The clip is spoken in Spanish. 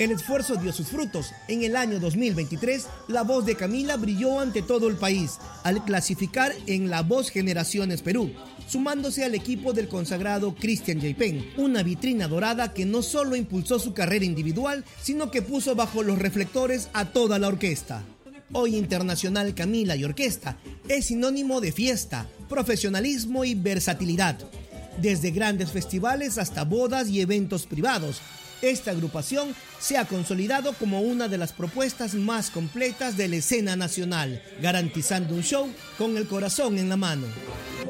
El esfuerzo dio sus frutos. En el año 2023, la voz de Camila brilló ante todo el país al clasificar en La Voz Generaciones Perú, sumándose al equipo del consagrado Cristian Yaipen, una vitrina dorada que no solo impulsó su carrera individual, sino que puso bajo los reflectores a toda la orquesta. Hoy internacional Camila y Orquesta es sinónimo de fiesta, profesionalismo y versatilidad. Desde grandes festivales hasta bodas y eventos privados, esta agrupación se ha consolidado como una de las propuestas más completas de la escena nacional, garantizando un show con el corazón en la mano.